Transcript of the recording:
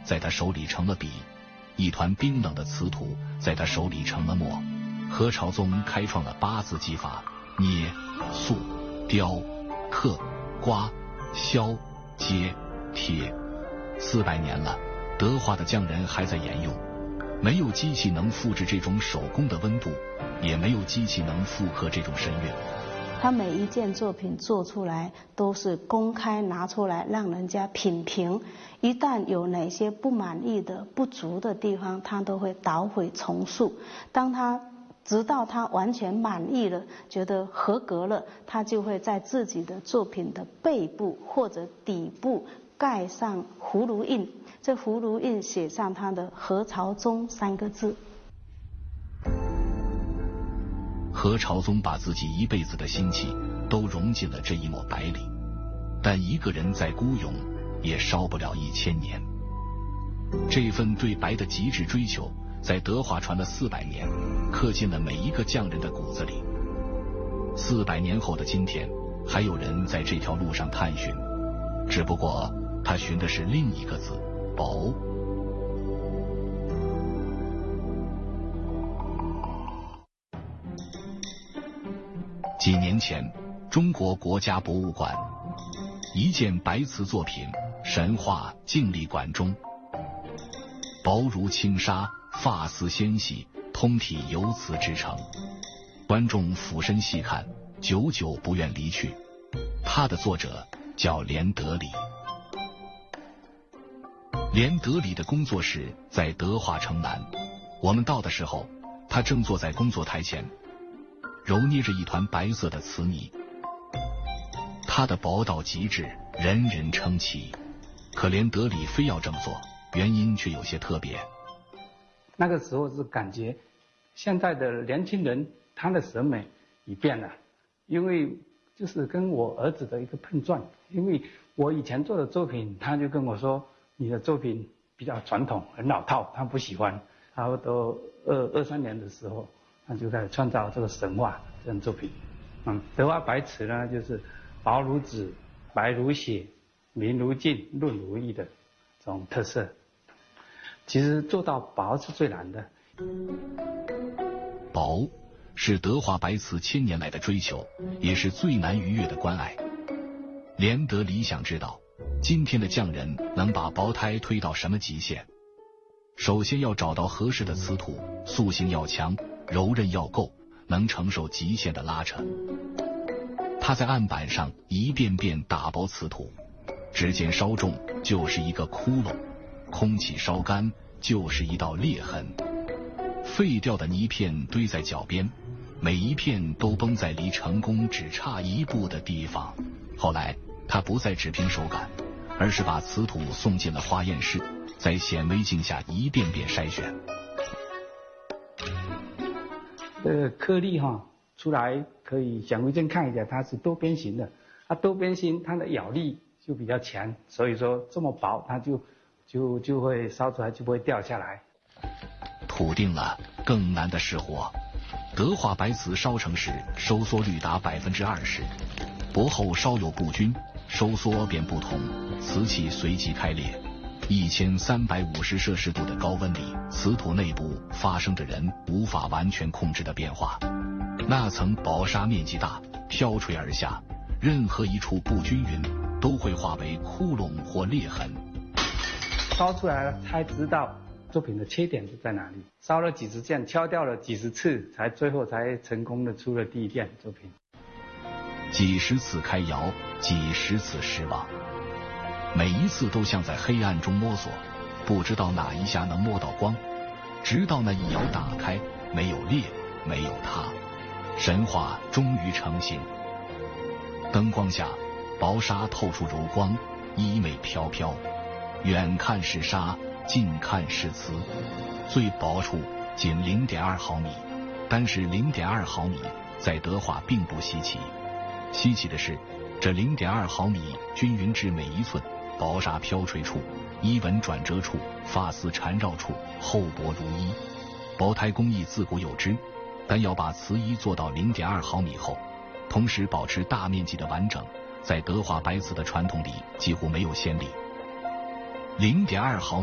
在他手里成了笔，一团冰冷的瓷土在他手里成了墨。何朝宗开创了8字技法：捏、塑、雕、刻、刮、削、接、贴。400年了，德化的匠人还在沿用。没有机器能复制这种手工的温度，也没有机器能复刻这种神韵。 他每一件作品做出来都是公开拿出来让人家品评，一旦有哪些不满意的不足的地方，他都会捣毁重塑。直到他完全满意了，觉得合格了，他就会在自己的作品的背部或者底部盖上葫芦印，这葫芦印写上他的何朝宗3个字。 何朝宗把自己一辈子的心气都融进了这一抹白里，但一个人再孤勇也烧不了1000年。这份对白的极致追求在德化传了400年，刻进了每一个匠人的骨子里。400年后的今天，还有人在这条路上探寻，只不过他寻的是另一个字：薄。几年前，中国国家博物馆一件白瓷作品《神话》静立馆中，薄如轻纱，发丝纤细，通体由瓷制成。观众俯身细看，久久不愿离去。它的作者叫连德里。连德里的工作室在德化城南，我们到的时候，他正坐在工作台前，揉捏着一团白色的瓷泥。它的薄到极致，人人称奇。可连德里非要这么做，原因却有些特别。 那个时候是感觉现在的年轻人他的审美已变了，因为就是跟我儿子的一个碰撞。因为我以前做的作品，他就跟我说你的作品比较传统，很老套，他不喜欢。差不多23年的时候，他就开始创造这个神话这种作品。德化白瓷呢，就是薄如纸，白如血，明如镜，润如玉的这种特色。其实做到薄是最难的。 薄是德化白瓷1000年来的追求，也是最难逾越的关隘。连德里想知道，今天的匠人能把薄胎推到什么极限？首先要找到合适的瓷土，塑性要强，柔韧要够，能承受极限的拉扯。他在案板上一遍遍打薄瓷土，指尖稍重就是一个窟窿，空气稍干就是一道裂痕。废掉的泥片堆在脚边，每一片都崩在离成功只差1步的地方。后来他不再只凭手感，而是把瓷土送进了化验室，在显微镜下一遍遍筛选。 颗粒出来可以显微镜看一下，它是多边形的。多边形它的咬力就比较强，所以说这么薄它就会烧出来就不会掉下来。 土定了，更难的是活。德化白瓷烧成时收缩率达20%，薄后稍有不均，收缩便不同，瓷器随即开裂。1350摄氏度的高温里，瓷土内部发生着人无法完全控制的变化。那层薄纱面积大，飘垂而下，任何一处不均匀都会化为窟窿或裂痕。 烧出来了才知道作品的缺点是在哪里。烧了几十件，敲掉了几十次，最后才成功的出了第一件作品。 几十次开窑，几十次失望，每一次都像在黑暗中摸索，不知道哪一下能摸到光，直到那一窑打开，没有裂，没有塌，神话终于成型。灯光下，薄纱透出柔光，衣袂飘飘，远看是纱，近看是瓷，最薄处仅0.2毫米，但是0.2毫米在德化并不稀奇。稀奇的是，这0.2毫米均匀至每一寸，薄纱飘垂处，衣纹转折处，发丝缠绕处，厚薄如一。薄胎工艺自古有之，但要把瓷衣做到0.2毫米厚，同时保持大面积的完整，在德化白瓷的传统里几乎没有先例。0.2毫米